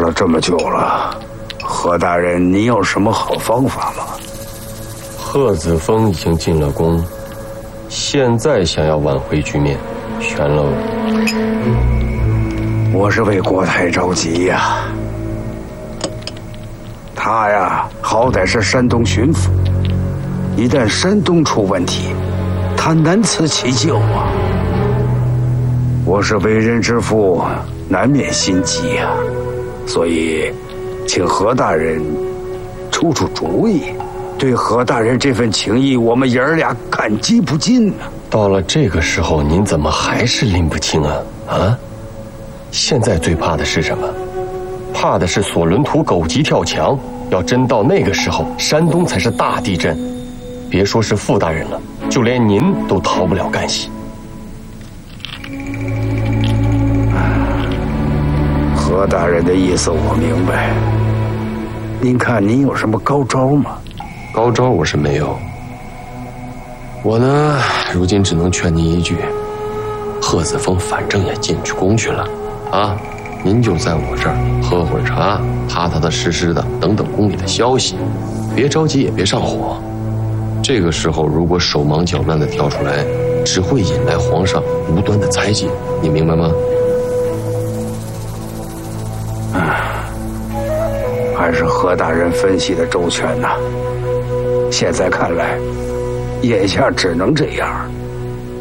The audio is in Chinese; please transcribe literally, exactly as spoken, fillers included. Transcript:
了这么久了，贺大人，你有什么好方法吗？ 贺子峰已经进了宫，现在想要挽回局面，悬了。 我是为国太着急呀。他呀，好歹是山东巡抚，一旦山东出问题，他难辞其咎啊。我是为人之父，难免心急呀，所以请何大人出出主意。对何大人这份情谊，我们爷儿俩感激不尽啊。 到了这个时候，您怎么还是拎不清啊？啊！现在最怕的是什么？怕的是索伦图狗急跳墙。要真到那个时候，山东才是大地震，别说是傅大人了，就连您都逃不了干系。 何大人的意思我明白，您看您有什么高招吗？ 高招我是没有，我呢，如今只能劝您一句：贺子峰反正也进去宫去了，啊，您就在我这儿喝会儿茶，踏踏踏实实的等等宫里的消息，别着急，也别上火。这个时候如果手忙脚乱的跳出来，只会引来皇上无端的猜忌，你明白吗？ 还是何大人分析的周全呐。现在看来，眼下只能这样。